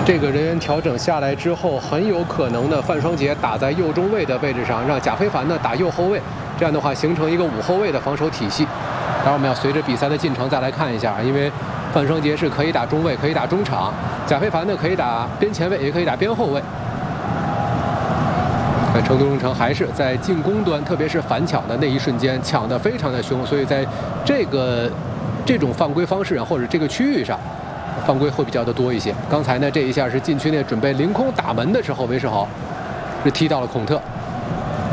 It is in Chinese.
这个人员调整下来之后，很有可能的范双杰打在右中卫的位置上，让贾非凡呢打右后卫，这样的话形成一个5后卫的防守体系。当然，我们要随着比赛的进程再来看一下，因为范双杰是可以打中卫，可以打中场；贾非凡呢可以打边前卫，也可以打边后卫。成都中诚还是在进攻端，特别是反抢的那一瞬间抢得非常的凶，所以在这种犯规方式或者这个区域上，犯规会比较的多一些。刚才呢这一下是禁区内准备凌空打门的时候，韦世豪是踢到了孔特。